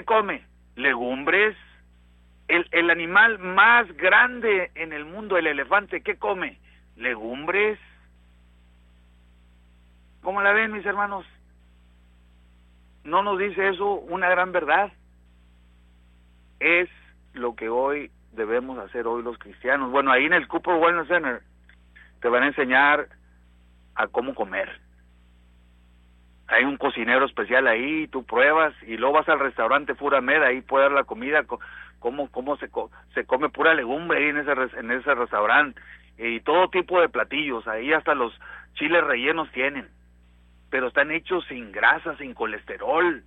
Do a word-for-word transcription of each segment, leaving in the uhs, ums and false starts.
come? Legumbres. El, el animal más grande en el mundo, el elefante, ¿qué come? Legumbres. ¿Cómo la ven, mis hermanos? ¿No nos dice eso una gran verdad? Es lo que hoy debemos hacer hoy los cristianos. Bueno, ahí en el Cooper Wellness Center te van a enseñar a cómo comer. Hay un cocinero especial ahí, tú pruebas, y luego vas al restaurante Furamed, ahí puedes dar la comida, cómo, cómo se, se come pura legumbre ahí en ese, en ese restaurante, y todo tipo de platillos, ahí hasta los chiles rellenos tienen, pero están hechos sin grasa, sin colesterol.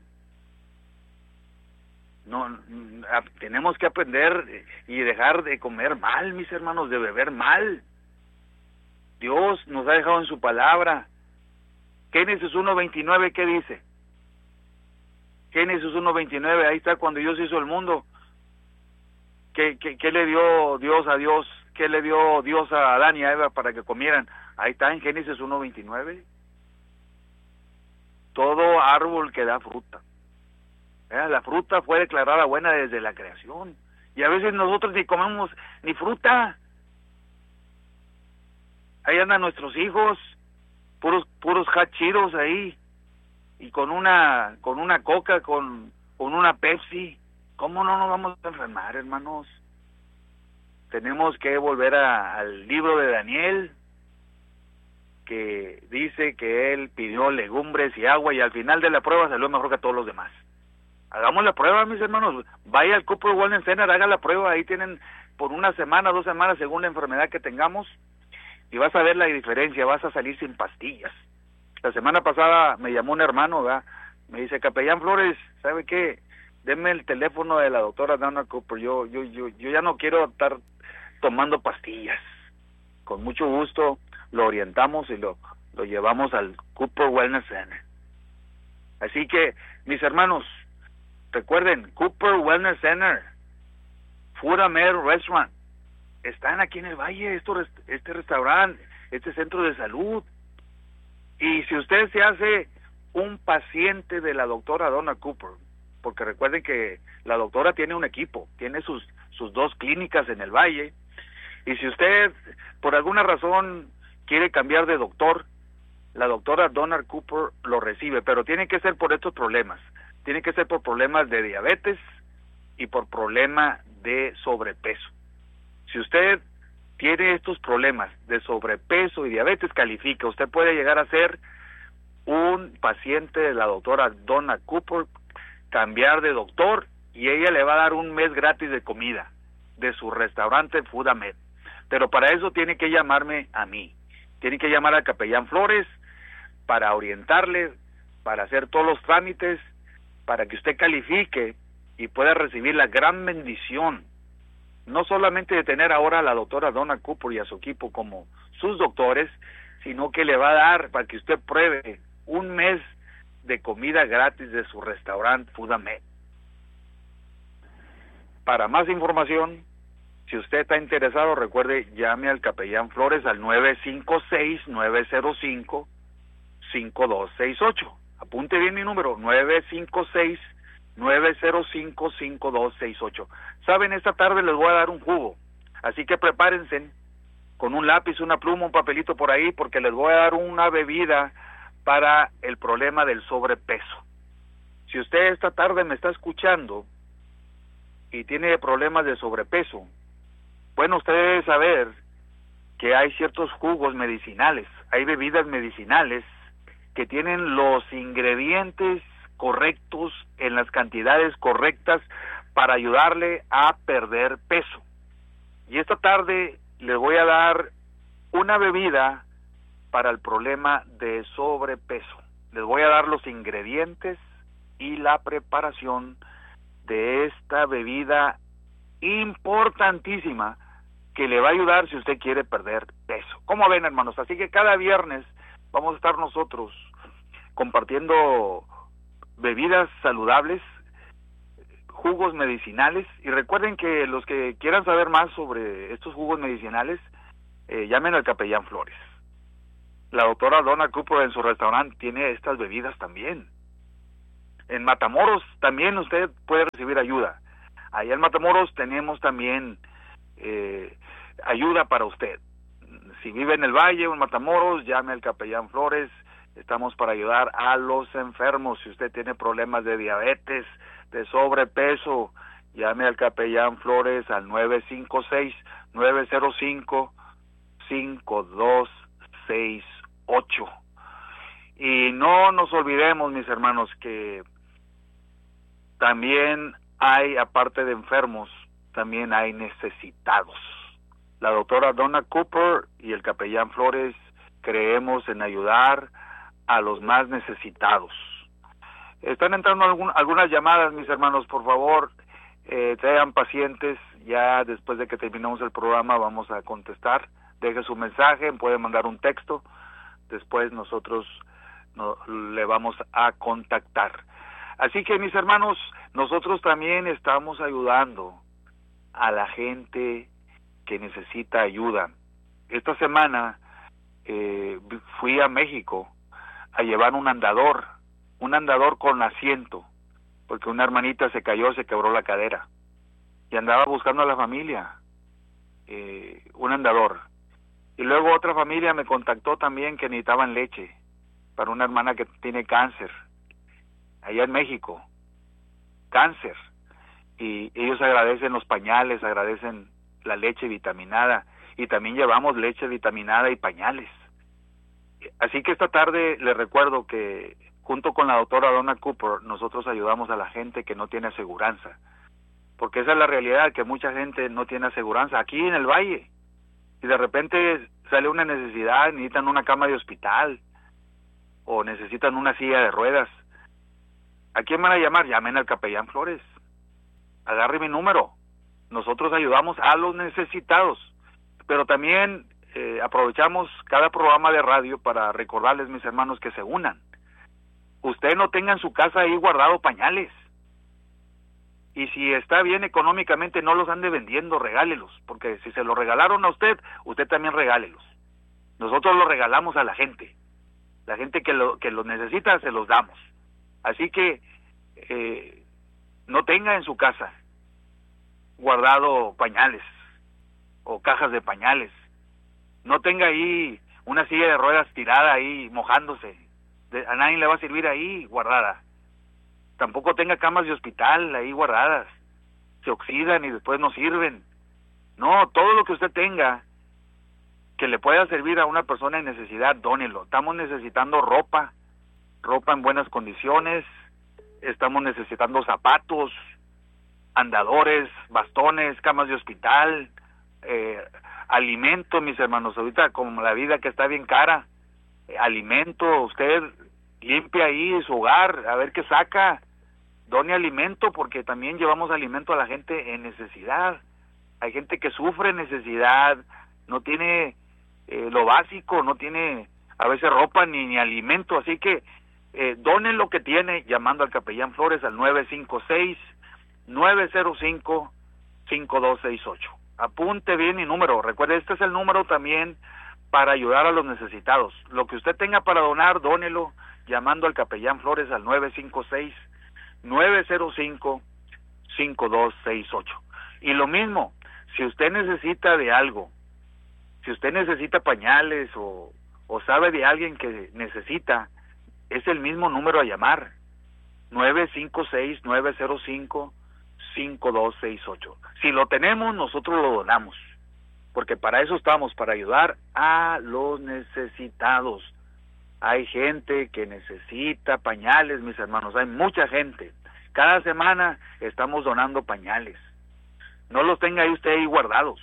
No, tenemos que aprender y dejar de comer mal, mis hermanos, de beber mal. Dios nos ha dejado en su palabra. Génesis uno veintinueve, ¿qué dice? Génesis uno veintinueve, ahí está cuando Dios hizo el mundo. ¿Qué, qué, qué le dio Dios a Dios? ¿Qué le dio Dios a Adán y a Eva para que comieran? Ahí está en Génesis uno veintinueve. Todo árbol que da fruta. ¿Eh? La fruta fue declarada buena desde la creación. Y a veces nosotros ni comemos ni fruta. Ahí andan nuestros hijos, puros puros hachiros ahí, y con una con una coca, con con una Pepsi. ¿Cómo no nos vamos a enfermar, hermanos? Tenemos que volver a, al libro de Daniel, que dice que él pidió legumbres y agua, y al final de la prueba salió mejor que todos los demás. Hagamos la prueba, mis hermanos. Vaya al Cooper Wellness Center, haga la prueba. Ahí tienen por una semana, dos semanas, según la enfermedad que tengamos, y vas a ver la diferencia, vas a salir sin pastillas. La semana pasada me llamó un hermano, ¿verdad? Me dice, Capellán Flores, ¿sabe qué? Deme el teléfono de la doctora Donna Cooper, yo, yo, yo, yo ya no quiero estar tomando pastillas. Con mucho gusto lo orientamos y lo, lo llevamos al Cooper Wellness Center. Así que, mis hermanos, recuerden, Cooper Wellness Center, Furamed Restaurant, están aquí en el Valle, esto, este restaurante, este centro de salud. Y si usted se hace un paciente de la doctora Donna Cooper, porque recuerden que la doctora tiene un equipo, tiene sus, sus dos clínicas en el Valle, y si usted por alguna razón quiere cambiar de doctor, la doctora Donna Cooper lo recibe, pero tiene que ser por estos problemas, tiene que ser por problemas de diabetes y por problema de sobrepeso. Si usted tiene estos problemas de sobrepeso y diabetes, califica. Usted puede llegar a ser un paciente de la doctora Donna Cooper, cambiar de doctor, y ella le va a dar un mes gratis de comida de su restaurante Furamed. Pero para eso tiene que llamarme a mí. Tiene que llamar al Capellán Flores para orientarle, para hacer todos los trámites, para que usted califique y pueda recibir la gran bendición, no solamente de tener ahora a la doctora Donna Cooper y a su equipo como sus doctores, sino que le va a dar para que usted pruebe un mes de comida gratis de su restaurante Furamed. Para más información, si usted está interesado, recuerde, llame al Capellán Flores al nueve cinco seis, nueve cero cinco, cinco dos seis ocho. Apunte bien mi número, nueve cinco seis, nueve cero cinco, cinco dos seis ocho. Saben, esta tarde les voy a dar un jugo, así que prepárense con un lápiz, una pluma, un papelito por ahí, porque les voy a dar una bebida para el problema del sobrepeso. Si usted esta tarde me está escuchando y tiene problemas de sobrepeso, bueno, usted debe saber que hay ciertos jugos medicinales, hay bebidas medicinales que tienen los ingredientes correctos en las cantidades correctas para ayudarle a perder peso. Y esta tarde le voy a dar una bebida para el problema de sobrepeso. Les voy a dar los ingredientes y la preparación de esta bebida importantísima que le va a ayudar si usted quiere perder peso. ¿Cómo ven, hermanos? Así que cada viernes vamos a estar nosotros compartiendo bebidas saludables, jugos medicinales, y recuerden que los que quieran saber más sobre estos jugos medicinales, eh, llamen al Capellán Flores. La doctora Donna Cooper en su restaurante tiene estas bebidas también. en Matamoros también usted puede recibir ayuda. Allá en Matamoros tenemos también eh, ayuda para usted. Si vive en el Valle o en Matamoros, llame al capellán Flores. Estamos para ayudar a los enfermos. Si usted tiene problemas de diabetes, de sobrepeso, llame al capellán Flores al nueve cinco seis, nueve cero cinco, cinco dos seis ocho. Y no nos olvidemos, mis hermanos, que también hay, aparte de enfermos, también hay necesitados. La doctora Donna Cooper y el capellán Flores creemos en ayudar a los más necesitados. Están entrando algún, algunas llamadas, mis hermanos, por favor, eh, sean pacientes. Ya después de que terminemos el programa vamos a contestar. Deje su mensaje, puede mandar un texto. Después nosotros no, le vamos a contactar. Así que, mis hermanos, nosotros también estamos ayudando a la gente que necesita ayuda. Esta semana eh, fui a México a llevar un andador, un andador con asiento, porque una hermanita se cayó, se quebró la cadera, y andaba buscando a la familia, eh, un andador. Y luego otra familia me contactó también que necesitaban leche para una hermana que tiene cáncer, allá en México, cáncer, y ellos agradecen los pañales, agradecen la leche vitaminada, y también llevamos leche vitaminada y pañales. Así que esta tarde les recuerdo que junto con la doctora Donna Cooper nosotros ayudamos a la gente que no tiene aseguranza, porque esa es la realidad, que mucha gente no tiene aseguranza aquí en el Valle, y de repente sale una necesidad, necesitan una cama de hospital o necesitan una silla de ruedas. ¿A quién van a llamar? Llamen al capellán Flores, agarre mi número. Nosotros ayudamos a los necesitados, pero también eh, aprovechamos cada programa de radio para recordarles, mis hermanos, que se unan. Usted no tenga en su casa ahí guardado pañales, y si está bien económicamente no los ande vendiendo, regálelos, porque si se los regalaron a usted, usted también regálelos. Nosotros los regalamos a la gente, la gente que lo que los necesita se los damos. Así que eh, no tenga en su casa guardado pañales o cajas de pañales. No tenga ahí una silla de ruedas tirada ahí mojándose. De, a nadie le va a servir ahí guardada. Tampoco tenga camas de hospital ahí guardadas. Se oxidan y después no sirven. No, todo lo que usted tenga que le pueda servir a una persona en necesidad, dónelo. Estamos necesitando ropa, ropa en buenas condiciones. Estamos necesitando zapatos, andadores, bastones, camas de hospital, eh, alimento, mis hermanos. Ahorita como la vida que está bien cara, eh, alimento. Usted limpia ahí su hogar, a ver qué saca, done alimento, porque también llevamos alimento a la gente en necesidad. Hay gente que sufre necesidad, no tiene eh, lo básico, no tiene a veces ropa ni, ni alimento, así que eh, donen lo que tiene llamando al capellán Flores al nueve cinco seis, nueve cero cinco, cinco dos seis ocho. Apunte bien mi número. Recuerde, este es el número también para ayudar a los necesitados. Lo que usted tenga para donar, dónelo llamando al capellán Flores al nueve cinco seis, nueve cero cinco, cinco dos seis ocho. Y lo mismo, si usted necesita de algo, si usted necesita pañales o, o sabe de alguien que necesita, es el mismo número a llamar, nueve cinco seis, nueve cero cinco, cinco dos seis ocho. Si lo tenemos, nosotros lo donamos, porque para eso estamos, para ayudar a los necesitados. Hay gente que necesita pañales, mis hermanos, hay mucha gente. Cada semana estamos donando pañales. No los tenga ahí usted ahí guardados.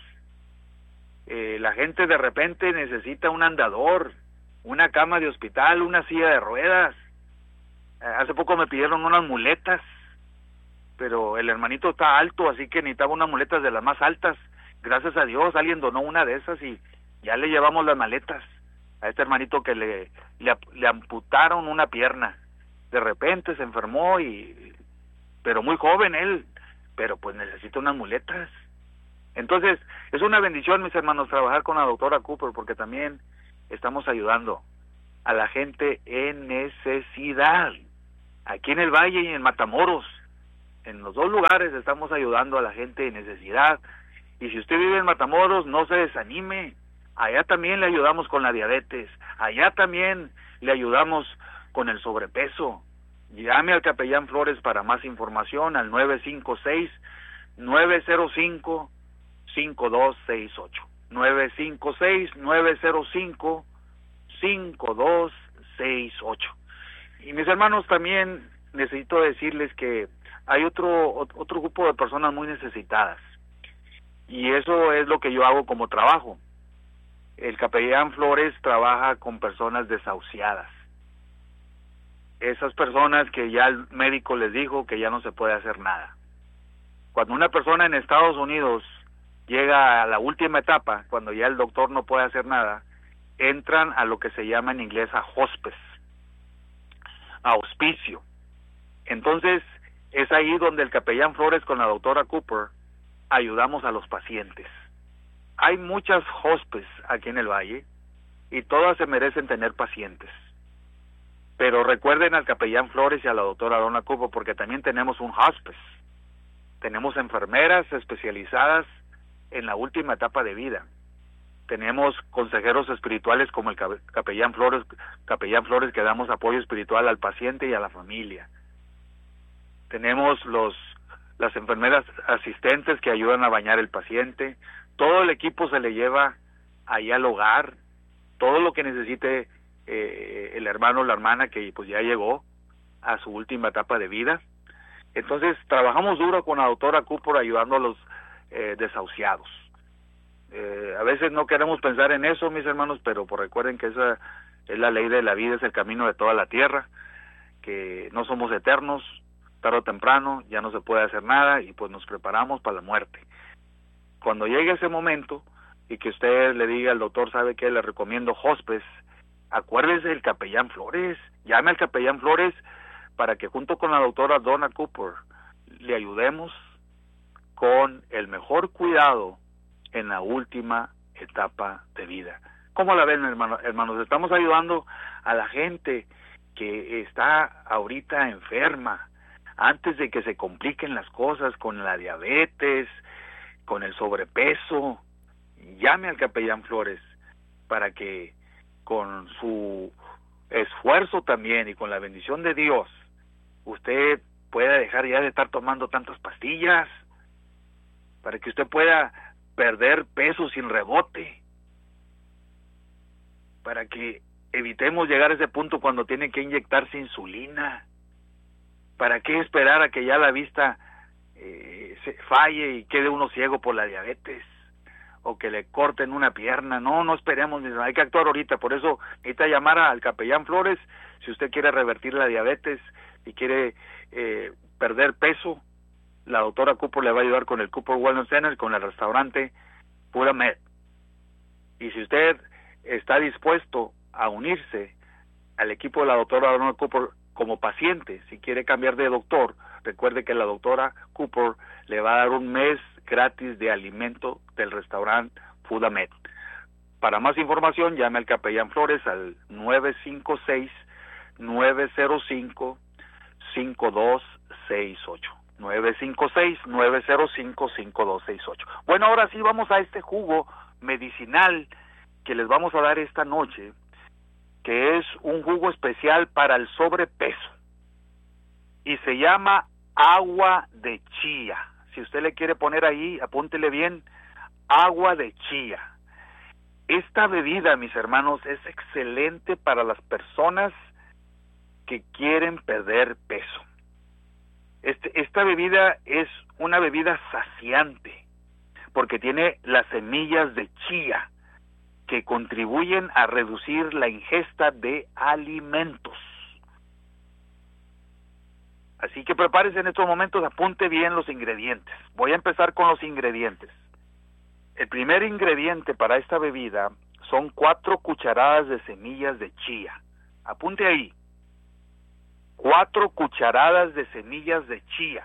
Eh, la gente de repente necesita un andador, una cama de hospital, una silla de ruedas. Eh, hace poco me pidieron unas muletas, pero el hermanito está alto, así que necesitaba unas muletas de las más altas. Gracias a Dios alguien donó una de esas y ya le llevamos las maletas a este hermanito que le, le, le amputaron una pierna. De repente se enfermó, y pero muy joven él, pero pues necesita unas muletas. Entonces, es una bendición, mis hermanos, trabajar con la doctora Cooper, porque también estamos ayudando a la gente en necesidad. aquí en el Valle y en Matamoros. En los dos lugares estamos ayudando a la gente en necesidad. Y si usted vive en Matamoros, no se desanime. Allá también le ayudamos con la diabetes. Allá también le ayudamos con el sobrepeso. Llame al capellán Flores para más información al nueve cinco seis, nueve cero cinco, cinco dos seis ocho. nueve cinco seis, nueve cero cinco, cinco dos seis ocho. Y mis hermanos, también necesito decirles que hay otro otro grupo de personas muy necesitadas, y eso es lo que yo hago como trabajo. El capellán Flores trabaja con personas desahuciadas, esas personas que ya el médico les dijo que ya no se puede hacer nada. Cuando una persona en Estados Unidos llega a la última etapa, cuando ya el doctor no puede hacer nada, entran a lo que se llama en inglés a hospice, a hospicio. Entonces, es ahí donde el capellán Flores con la doctora Cooper ayudamos a los pacientes. Hay muchas hospices aquí en el Valle y todas se merecen tener pacientes. Pero recuerden al capellán Flores y a la doctora Donna Cooper, porque también tenemos un hospice. Tenemos enfermeras especializadas en la última etapa de vida. Tenemos consejeros espirituales como el capellán Flores, capellán Flores que damos apoyo espiritual al paciente y a la familia. Tenemos los las enfermeras asistentes que ayudan a bañar el paciente. Todo el equipo se le lleva ahí al hogar, todo lo que necesite eh, el hermano o la hermana que pues ya llegó a su última etapa de vida. Entonces trabajamos duro con la doctora Cooper ayudando a los eh, desahuciados. Eh, a veces no queremos pensar en eso, mis hermanos, pero pues recuerden que esa es la ley de la vida, es el camino de toda la tierra, que no somos eternos, tarde o temprano ya no se puede hacer nada y pues nos preparamos para la muerte. Cuando llegue ese momento y que usted le diga al doctor, ¿sabe qué? Le recomiendo hospice, acuérdese del capellán Flores, llame al capellán Flores para que junto con la doctora Donna Cooper le ayudemos con el mejor cuidado en la última etapa de vida. ¿Cómo la ven, hermano, hermanos? Estamos ayudando a la gente que está ahorita enferma, antes de que se compliquen las cosas con la diabetes, con el sobrepeso. Llame al capellán Flores para que con su esfuerzo también y con la bendición de Dios, usted pueda dejar ya de estar tomando tantas pastillas, para que usted pueda perder peso sin rebote, para que evitemos llegar a ese punto cuando tienen que inyectarse insulina. ¿Para qué esperar a que ya la vista eh, se falle y quede uno ciego por la diabetes? O que le corten una pierna. No, no esperemos, hay que actuar ahorita. Por eso necesita llamar al capellán Flores si usted quiere revertir la diabetes y quiere eh, perder peso. La doctora Cooper le va a ayudar con el Cooper Wellness Center, con el restaurante Pura Med. Y si usted está dispuesto a unirse al equipo de la doctora Donna Cooper como paciente, si quiere cambiar de doctor, recuerde que la doctora Cooper le va a dar un mes gratis de alimento del restaurante Fudamed. Para más información, llame al capellán Flores al nueve cinco seis, nueve cero cinco, cinco dos seis ocho. nueve cinco seis, nueve cero cinco, cinco dos seis ocho. Bueno, ahora sí vamos a este jugo medicinal que les vamos a dar esta noche, que es un jugo especial para el sobrepeso y se llama agua de chía. Si usted le quiere poner ahí, apúntele bien, agua de chía. Esta bebida, mis hermanos, es excelente para las personas que quieren perder peso. Este, esta bebida es una bebida saciante porque tiene las semillas de chía que contribuyen a reducir la ingesta de alimentos. Así que prepárese en estos momentos, apunte bien los ingredientes. Voy a empezar con los ingredientes. El primer ingrediente para esta bebida son cuatro cucharadas de semillas de chía. Apunte ahí. Cuatro cucharadas de semillas de chía.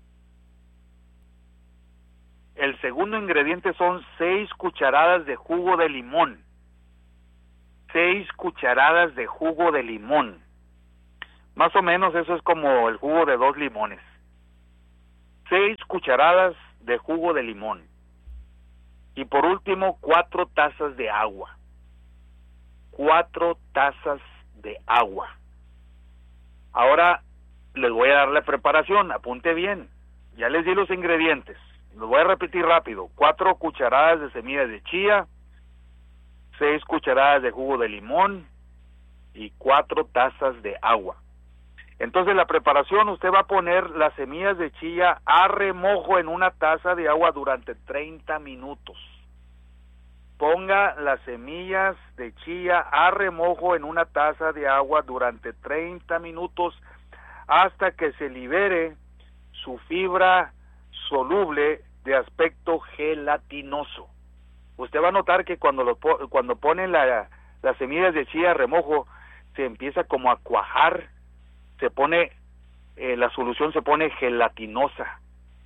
El segundo ingrediente son seis cucharadas de jugo de limón. Seis cucharadas de jugo de limón. Más o menos eso es como el jugo de dos limones. Seis cucharadas de jugo de limón. Y por último, cuatro tazas de agua. Cuatro tazas de agua. Ahora les voy a dar la preparación, apunte bien. Ya les di los ingredientes. Los voy a repetir rápido. Cuatro cucharadas de semillas de chía, seis cucharadas de jugo de limón y cuatro tazas de agua. Entonces la preparación, usted va a poner las semillas de chía a remojo en una taza de agua durante treinta minutos. Ponga las semillas de chía a remojo en una taza de agua durante treinta minutos hasta que se libere su fibra soluble de aspecto gelatinoso. Usted va a notar que cuando lo cuando pone la, las semillas de chía a remojo se empieza como a cuajar, se pone eh, la solución se pone gelatinosa.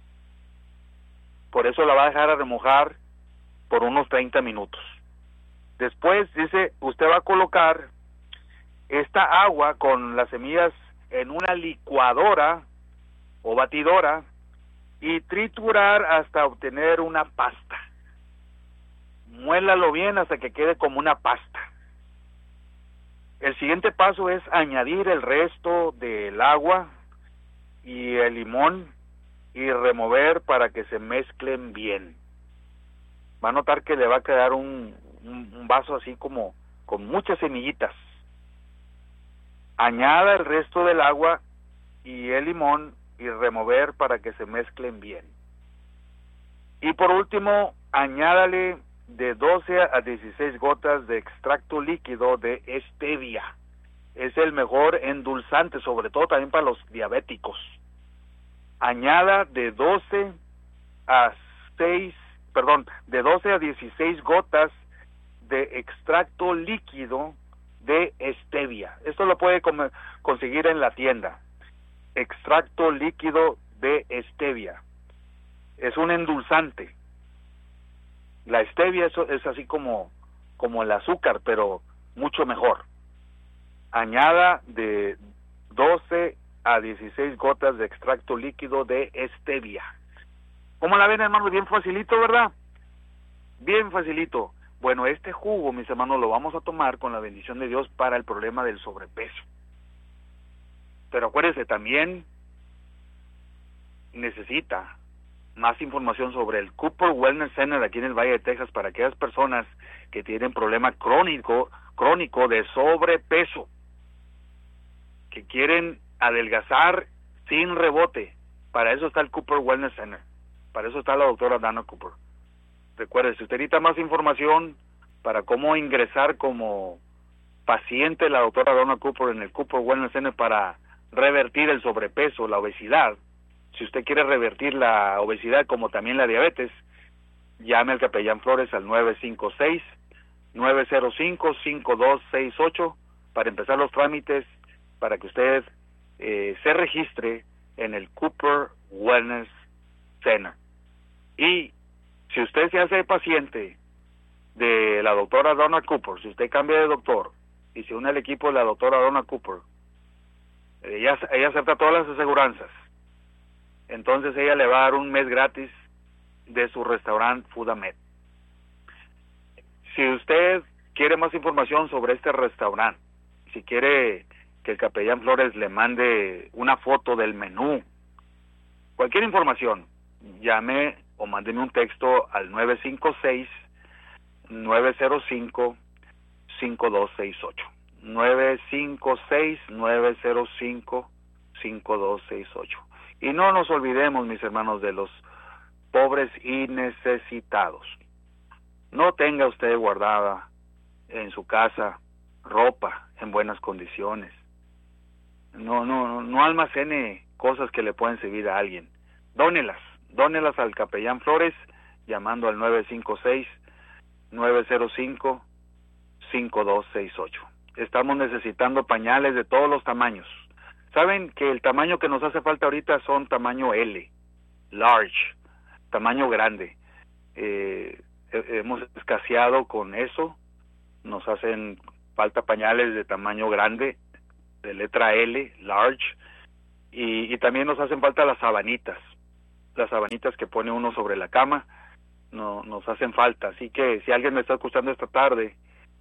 Por eso la va a dejar a remojar por unos treinta minutos. Después, dice, usted va a colocar esta agua con las semillas en una licuadora o batidora y triturar hasta obtener una pasta. Muélalo bien hasta que quede como una pasta. El siguiente paso es añadir el resto del agua y el limón y remover para que se mezclen bien. Va a notar que le va a quedar un, un, un vaso así como con muchas semillitas. Añada el resto del agua y el limón y remover para que se mezclen bien. Y por último, añádale de doce a dieciséis gotas de extracto líquido de stevia. Es el mejor endulzante, sobre todo también para los diabéticos. Añada de doce a seis, perdón, de doce a dieciséis gotas de extracto líquido de stevia. Esto lo puede conseguir en la tienda. Extracto líquido de stevia. Es un endulzante. La stevia es, es así como, como el azúcar, pero mucho mejor. Añada de doce a dieciséis gotas de extracto líquido de stevia. ¿Cómo la ven, hermanos? Bien facilito, ¿verdad? Bien facilito. Bueno, este jugo, mis hermanos, lo vamos a tomar con la bendición de Dios para el problema del sobrepeso. Pero acuérdense, también necesita más información sobre el Cooper Wellness Center aquí en el Valle de Texas para aquellas personas que tienen problema crónico, crónico de sobrepeso, que quieren adelgazar sin rebote. Para eso está el Cooper Wellness Center. Para eso está la doctora Dana Cooper. Recuerde, si usted necesita más información para cómo ingresar como paciente de la doctora Dana Cooper en el Cooper Wellness Center para revertir el sobrepeso, la obesidad, si usted quiere revertir la obesidad como también la diabetes, llame al capellán Flores al nueve cinco seis, nueve cero cinco, cinco dos seis ocho para empezar los trámites para que usted eh, se registre en el Cooper Wellness Center. Y si usted se hace paciente de la doctora Donna Cooper, si usted cambia de doctor y se une al equipo de la doctora Donna Cooper, ella, ella acepta todas las aseguranzas. Entonces ella le va a dar un mes gratis de su restaurante Foodamed. Si usted quiere más información sobre este restaurante, si quiere que el capellán Flores le mande una foto del menú, cualquier información, llame o mándeme un texto al nueve cinco seis, nueve cero cinco, cinco dos seis ocho. nueve cinco seis, nueve cero cinco, cinco dos seis ocho. Y no nos olvidemos, mis hermanos, de los pobres y necesitados. No tenga usted guardada en su casa ropa en buenas condiciones. No, no, no almacene cosas que le pueden servir a alguien. Dónelas, dónelas al capellán Flores llamando al nueve cinco seis, nueve cero cinco, cinco dos seis ocho. Estamos necesitando pañales de todos los tamaños. Saben que el tamaño que nos hace falta ahorita son tamaño L, large, tamaño grande. Eh, hemos escaseado con eso, nos hacen falta pañales de tamaño grande, de letra L, large, y, y también nos hacen falta las sabanitas, las sabanitas que pone uno sobre la cama, no, nos hacen falta. Así que si alguien me está escuchando esta tarde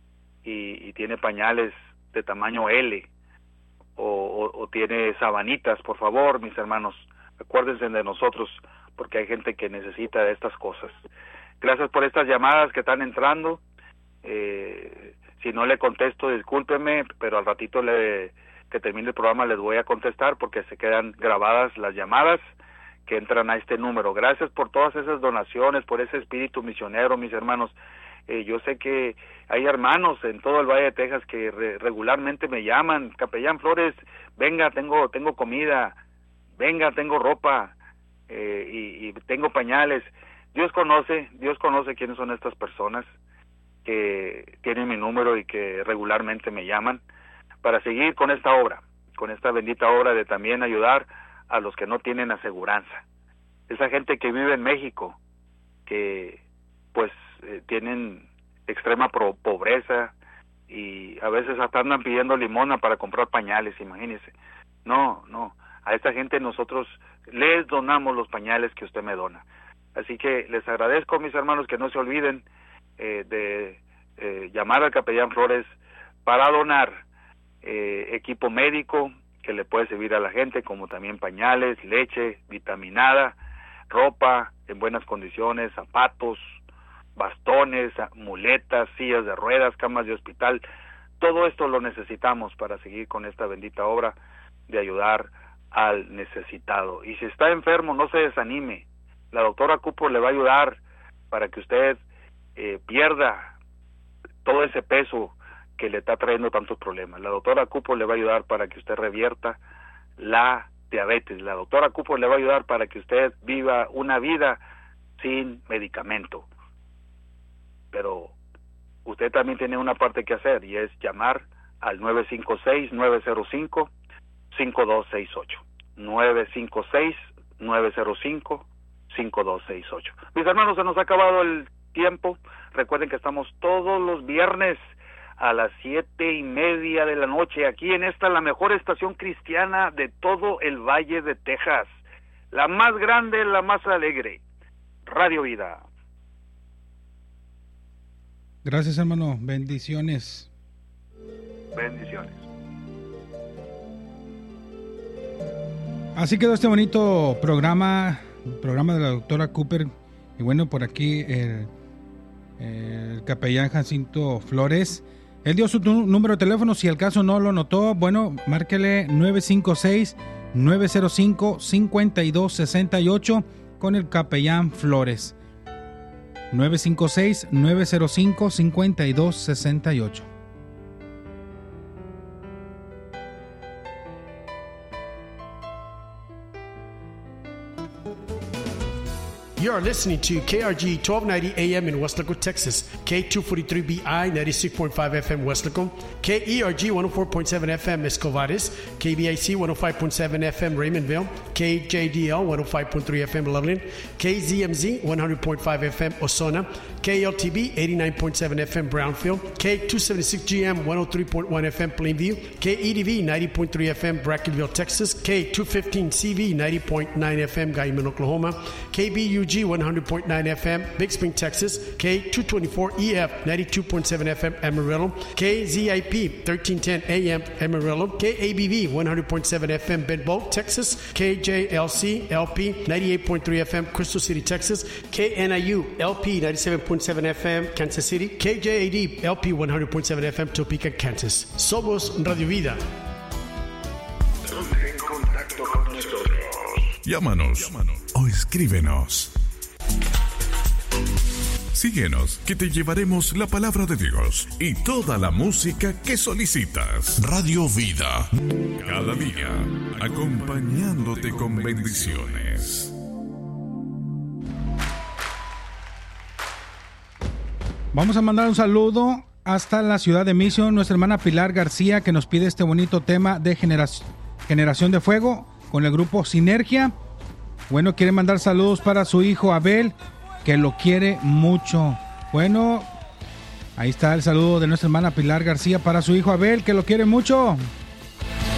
y, y tiene pañales de tamaño L o, o, o tiene sabanitas, por favor, mis hermanos, acuérdense de nosotros, porque hay gente que necesita de estas cosas. Gracias por estas llamadas que están entrando. Eh, si no le contesto, discúlpeme, pero al ratito le, que termine el programa les voy a contestar, porque se quedan grabadas las llamadas que entran a este número. Gracias por todas esas donaciones, por ese espíritu misionero, mis hermanos. Eh, yo sé que hay hermanos en todo el Valle de Texas que re, regularmente me llaman: Capellán Flores, venga, tengo tengo comida, venga, tengo ropa, eh, y, y tengo pañales. Dios conoce, Dios conoce quiénes son estas personas que tienen mi número y que regularmente me llaman para seguir con esta obra, con esta bendita obra de también ayudar a los que no tienen aseguranza. Esa gente que vive en México, que pues eh, tienen extrema pro- pobreza y a veces hasta andan pidiendo limosna para comprar pañales, imagínense. No, no, a esta gente nosotros les donamos los pañales que usted me dona. Así que les agradezco, mis hermanos, que no se olviden eh, de eh, llamar al Capellán Flores para donar eh, equipo médico que le puede servir a la gente, como también pañales, leche vitaminada, ropa en buenas condiciones, zapatos, bastones, muletas, sillas de ruedas, camas de hospital. Todo esto lo necesitamos para seguir con esta bendita obra de ayudar al necesitado. Y si está enfermo, no se desanime. La doctora Cooper le va a ayudar para que usted eh, pierda todo ese peso que le está trayendo tantos problemas. La doctora Cooper le va a ayudar para que usted revierta la diabetes. La doctora Cooper le va a ayudar para que usted viva una vida sin medicamento. Pero usted también tiene una parte que hacer, y es llamar al nueve cinco seis, nueve cero cinco, cinco dos seis ocho. nueve cinco seis, nueve cero cinco, cinco dos seis ocho. Mis hermanos, se nos ha acabado el tiempo. Recuerden que estamos todos los viernes a las siete y media de la noche, aquí en esta, la mejor estación cristiana de todo el Valle de Texas, la más grande, la más alegre, Radio Vida. Gracias, hermano. Bendiciones. Bendiciones. Así quedó este bonito programa, programa de la doctora Cooper. Y bueno, por aquí el, el capellán Jacinto Flores. Él dio su t- número de teléfono. Si al caso no lo notó, bueno, márquele nueve cinco seis, nueve cero cinco, cinco dos seis ocho con el capellán Flores. nueve cinco seis, nueve cero cinco, cinco dos seis ocho. You are listening to K R G twelve ninety A M in Weslaco, Texas, K two forty-three B I ninety-six point five F M Weslaco, K E R G one oh four point seven F M Escovares, K B I C one oh five point seven F M Raymondville, K J D L one oh five point three F M Loveland, K Z M Z one hundred point five F M Osona, K L T B eighty-nine point seven F M Brownfield, K two seventy-six G M one oh three point one F M Plainview, K E D V ninety point three F M Brackenville, Texas, K two fifteen C V ninety point nine F M Guyman, Oklahoma, K B U G one hundred point nine F M Big Spring, Texas, K two twenty-four E F ninety-two point seven F M Amarillo, K Z I P thirteen ten A M Amarillo, K A B V one hundred point seven F M Bedboe, Texas, K J L C L P ninety-eight point three F M Crystal City, Texas, K N I U L P ninety-seven point seven F M Kansas City, K J A D L P one hundred point seven F M Topeka, Kansas. Somos Radio Vida. Ponte en contacto con nosotros. Llámanos, Llámanos o escríbenos. Síguenos, que te llevaremos la palabra de Dios y toda la música que solicitas. Radio Vida, cada día acompañándote con bendiciones. Vamos a mandar un saludo hasta la ciudad de Mission, nuestra hermana Pilar García, que nos pide este bonito tema de generación, generación de fuego con el grupo Sinergia. Bueno, quiere mandar saludos para su hijo Abel, que lo quiere mucho. Bueno, ahí está el saludo de nuestra hermana Pilar García para su hijo Abel, que lo quiere mucho.